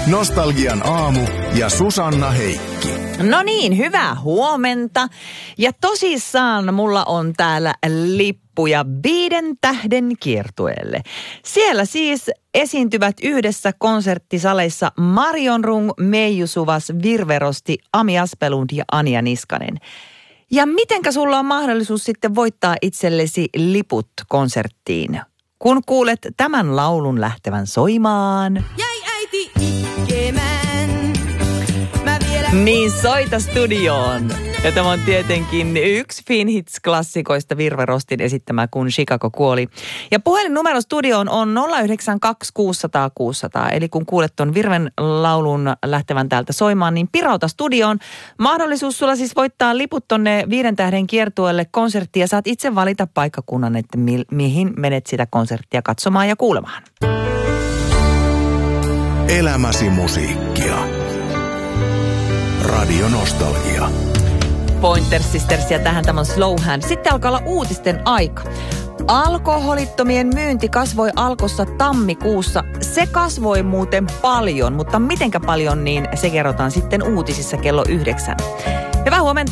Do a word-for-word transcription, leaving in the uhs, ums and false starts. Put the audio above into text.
Nostalgian aamu ja Susanna Heikki. No niin, hyvää huomenta. Ja tosissaan mulla on täällä lippuja viiden tähden kiertueelle. Siellä siis esiintyvät yhdessä konserttisaleissa Marion Rung, Meiju Suvas, Virve Rosti, Ami Aspelund ja Anja Niskanen. Ja mitenkä sulla on mahdollisuus sitten voittaa itsellesi liput konserttiin, kun kuulet tämän laulun lähtevän soimaan? Jäi äiti itkemään. Mä vielä... Niin, soita studioon. Ja tämä on tietenkin yksi Finhits-klassikoista Virve Rostin esittämä, kun Chicago kuoli. Ja puhelinnumero studioon on nolla yhdeksän kaksi kuusi nolla nolla kuusi nolla nolla. Eli kun kuulet ton Virven laulun lähtevän täältä soimaan, niin pirauta studioon. Mahdollisuus sulla siis voittaa liput tonne viiden tähden kiertueelle konserttiin. Ja saat itse valita paikkakunnan, että mi- mihin menet sitä konserttia katsomaan ja kuulemaan. Elämäsi musiikkia. Radio Nostalgia. Pointer Sisters ja tähän tämä on Slow Hand. Sitten alkaa olla uutisten aika. Alkoholittomien myynti kasvoi Alkossa tammikuussa. Se kasvoi muuten paljon, mutta mitenkä paljon, niin se kerrotaan sitten uutisissa kello yhdeksän. Hyvää huomenta.